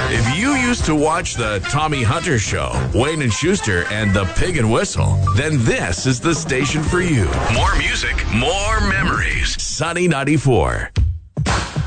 If you used to watch the Tommy Hunter Show, Wayne and Schuster, and the Pig and Whistle, then this is the station for you. More music, more memories. Sunny 94.